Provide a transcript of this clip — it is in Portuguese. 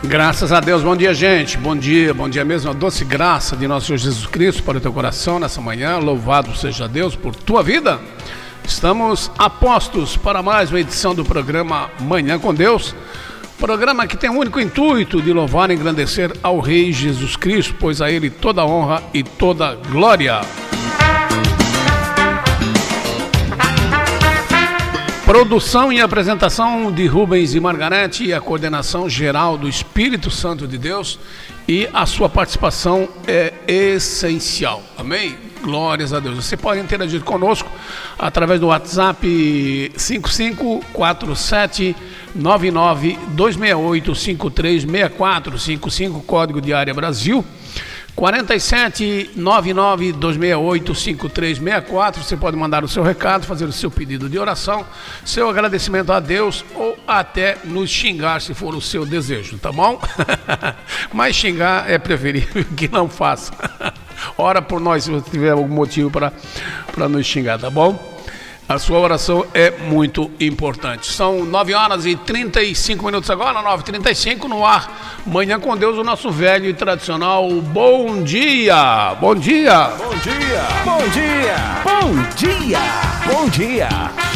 Graças a Deus, bom dia, gente, bom dia mesmo, a doce graça de nosso Senhor Jesus Cristo para o teu coração nessa manhã, louvado seja Deus por tua vida. Estamos a postos para mais uma edição do programa Manhã com Deus, programa que tem o único intuito de louvar e engrandecer ao Rei Jesus Cristo, pois a Ele toda honra e toda glória. Produção e apresentação de Rubens e Margarete e a coordenação geral do Espírito Santo de Deus, e a sua participação é essencial, amém? Glórias a Deus. Você pode interagir conosco através do WhatsApp 554799-268-5364, 55 código de área Brasil, 4799-268-5364. Você pode mandar o seu recado, fazer o seu pedido de oração, seu agradecimento a Deus ou até nos xingar se for o seu desejo, tá bom? Mas xingar é preferível que não faça. Ora por nós se você tiver algum motivo para nos xingar, tá bom? A sua oração é muito importante. São 9h35 agora, 9h35 no ar. Manhã com Deus, o nosso velho e tradicional bom dia. Bom dia. Bom dia. Bom dia. Bom dia. Bom dia.